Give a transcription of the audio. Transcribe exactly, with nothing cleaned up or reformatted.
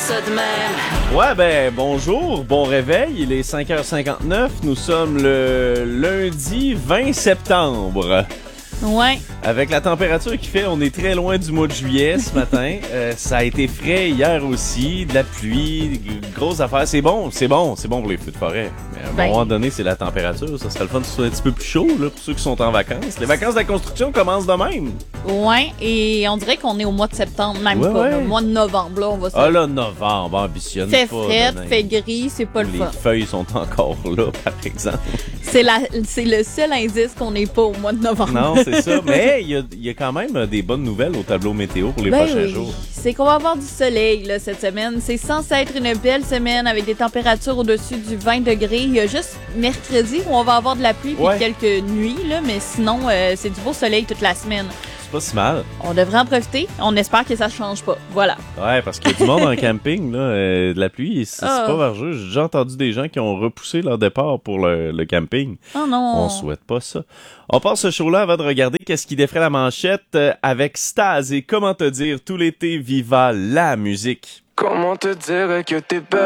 ça de même. Ouais, ben, bonjour, bon réveil, il est cinq heures cinquante-neuf, nous sommes le lundi vingt septembre. Ouais. Avec la température qu'il fait, on est très loin du mois de juillet ce matin. euh, ça a été frais hier aussi, de la pluie, grosse affaire. C'est bon, c'est bon, c'est bon pour les feux de forêt. Mais à un Ben... moment donné, c'est la température. Ça serait le fun que ce soit un petit peu plus chaud là, pour ceux qui sont en vacances. Les vacances de la construction commencent de même. Ouais, et on dirait qu'on est au mois de septembre, même Ouais, pas, ouais. au mois de novembre, là, on va se... Ah là, novembre, ambitionne fait pas. frais, Danae. fait gris, c'est pas le Les fun. feuilles sont encore là, par exemple. C'est, la, c'est le seul indice qu'on n'est pas au mois de novembre. Non, c'est ça. Mais il y a, y a quand même des bonnes nouvelles au tableau météo pour les Ben prochains oui. jours. C'est qu'on va avoir du soleil là, cette semaine. C'est censé être une belle semaine avec des températures au-dessus du vingt degrés. Il y a juste mercredi où on va avoir de la pluie puis Ouais. quelques nuits, là, mais sinon, euh, c'est du beau soleil toute la semaine. C'est pas si mal. On devrait en profiter. On espère que ça change pas. Voilà. Ouais, parce qu'il y a du monde en camping, là, euh, de la pluie, c'est, Ah. c'est pas vergeux. J'ai déjà entendu des gens qui ont repoussé leur départ pour le, le camping. Oh non. On souhaite pas ça. On passe ce show-là avant de regarder qu'est-ce qui défrait la manchette euh, avec Staz et Comment te dire tout l'été viva la musique. Comment te dire que t'es belle?